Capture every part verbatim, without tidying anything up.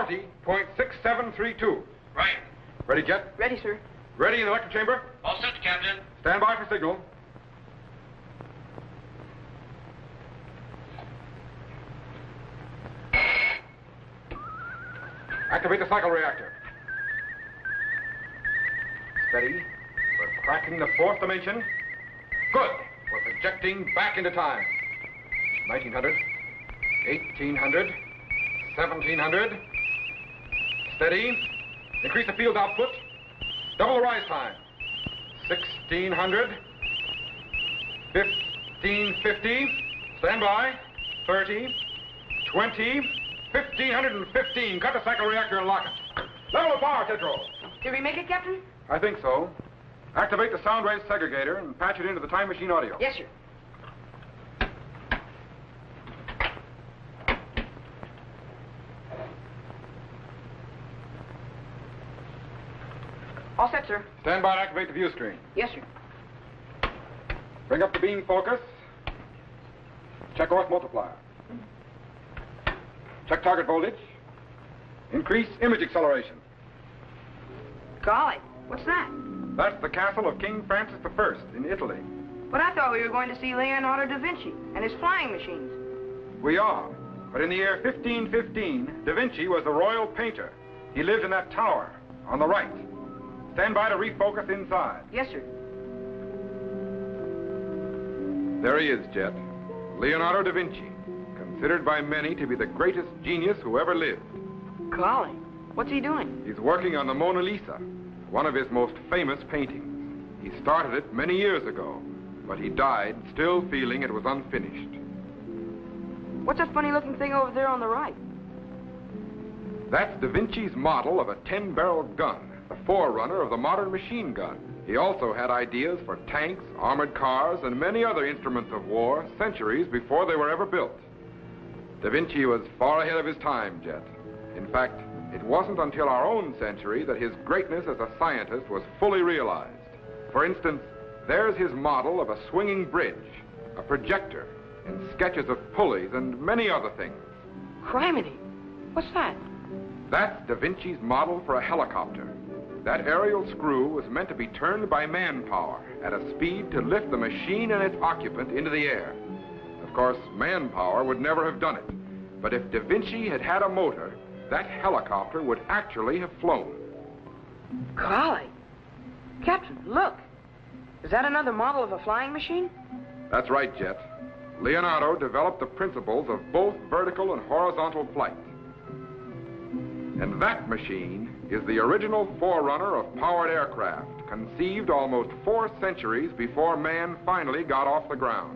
forty point six seven three two. Right. Ready, Jet? Ready, sir. Ready in the electric chamber? All set, Captain. Stand by for signal. Activate the cycle reactor. Steady. We're cracking the fourth dimension. Good. We're projecting back into time. nineteen hundred, eighteen hundred, seventeen hundred. Steady. Increase the field output. Double the rise time. sixteen hundred. fifteen fifty. Stand by. thirty. twenty. fifteen fifteen. Cut the cycle reactor and lock it. Level of power, Tetro. Did we make it, Captain? I think so. Activate the sound wave segregator and patch it into the time machine audio. Yes, sir. All set, sir. Stand by to activate the view screen. Yes, sir. Bring up the beam focus. Check Orth multiplier. Check target voltage. Increase image acceleration. Golly, what's that? That's the castle of King Francis the First in Italy. But I thought we were going to see Leonardo da Vinci and his flying machines. We are. But in the year fifteen fifteen, Da Vinci was the royal painter. He lived in that tower on the right. Stand by to refocus inside. Yes, sir. There he is, Jet. Leonardo da Vinci, considered by many to be the greatest genius who ever lived. Golly, what's he doing? He's working on the Mona Lisa, one of his most famous paintings. He started it many years ago, but he died still feeling it was unfinished. What's that funny-looking thing over there on the right? That's Da Vinci's model of a ten-barrel gun, the forerunner of the modern machine gun. He also had ideas for tanks, armored cars, and many other instruments of war centuries before they were ever built. Da Vinci was far ahead of his time, Jet. In fact, it wasn't until our own century that his greatness as a scientist was fully realized. For instance, there's his model of a swinging bridge, a projector, and sketches of pulleys and many other things. Criminy, what's that? That's Da Vinci's model for a helicopter. That aerial screw was meant to be turned by manpower at a speed to lift the machine and its occupant into the air. Of course, manpower would never have done it. But if Da Vinci had had a motor, that helicopter would actually have flown. Golly. Captain, look. Is that another model of a flying machine? That's right, Jet. Leonardo developed the principles of both vertical and horizontal flight. And that machine is the original forerunner of powered aircraft, conceived almost four centuries before man finally got off the ground.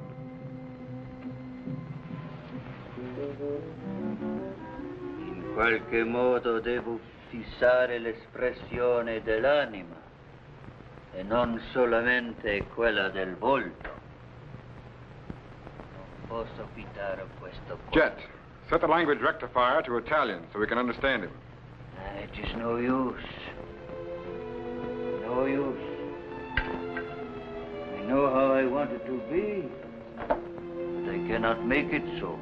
In qualche modo devo fissare l'espressione dell'anima e non solamente quella del volto. Non posso fidare a questo. Jet, set the language rectifier to Italian so we can understand him. It is no use. No use. I know how I want it to be, but I cannot make it so.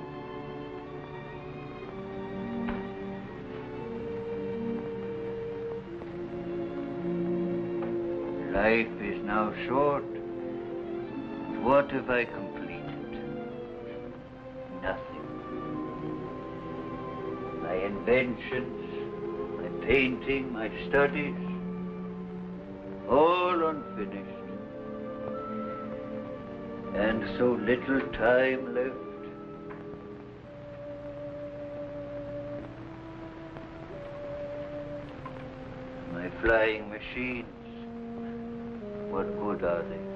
Life is now short. What have I completed? Nothing. My inventions, my painting, my studies, all unfinished. And so little time left. My flying machines, what good are they?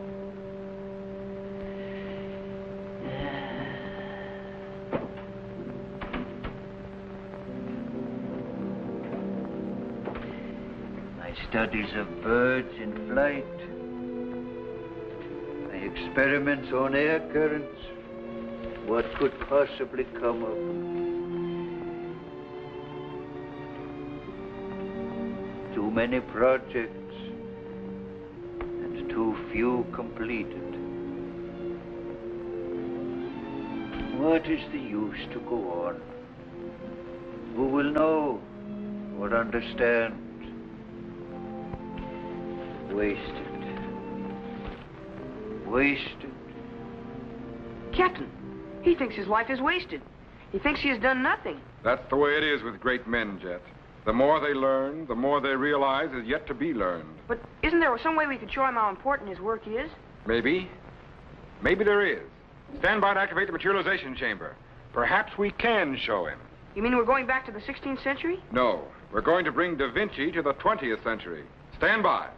My studies of birds in flight, my experiments on air currents, what could possibly come of them? Too many projects and too few completed. What is the use to go on? Who will know or understand. Wasted. Wasted. Captain, he thinks his life is wasted. He thinks he has done nothing. That's the way it is with great men, Jet. The more they learn, the more they realize is yet to be learned. But isn't there some way we could show him how important his work is? Maybe. Maybe there is. Stand by to activate the materialization chamber. Perhaps we can show him. You mean we're going back to the sixteenth century? No, we're going to bring Da Vinci to the twentieth century. Stand by.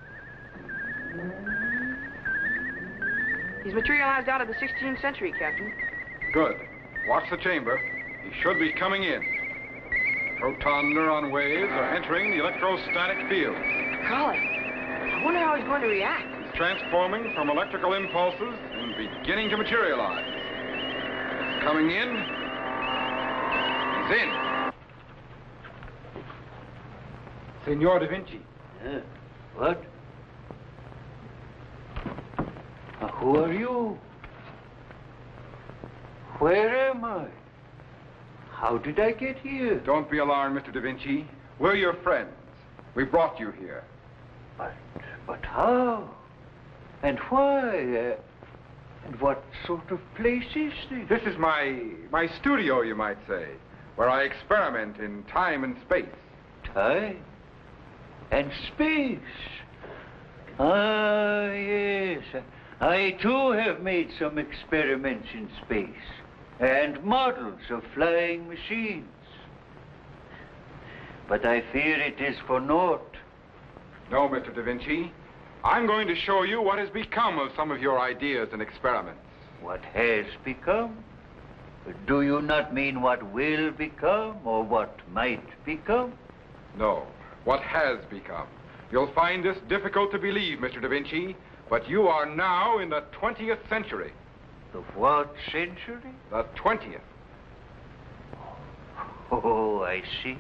He's materialized out of the sixteenth century, Captain. Good. Watch the chamber. He should be coming in. Proton neuron waves are entering the electrostatic field. Golly, I wonder how he's going to react. He's transforming from electrical impulses and beginning to materialize. It's coming in. He's in. Signor Da Vinci. Uh, what? Uh, who are you? Where am I? How did I get here? Don't be alarmed, Mister Da Vinci. We're your friends. We brought you here. But, but how? And why? Uh, and what sort of place is this? This is my, my studio, you might say, where I experiment in time and space. Time and space. Ah, yes. I, too, have made some experiments in space and models of flying machines. But I fear it is for naught. No, Mister Da Vinci. I'm going to show you what has become of some of your ideas and experiments. What has become? Do you not mean what will become or what might become? No, what has become. You'll find this difficult to believe, Mister Da Vinci, but you are now in the twentieth century. The what century? The twentieth. Oh, I see.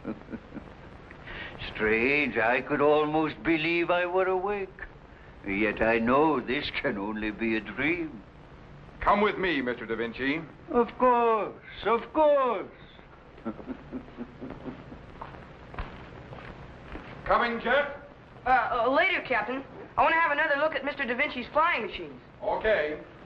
Strange, I could almost believe I were awake. Yet I know this can only be a dream. Come with me, Mister Da Vinci. Of course, of course. Coming, Jet? Uh, uh, later, Captain. I want to have another look at Mister Da Vinci's flying machines. Okay.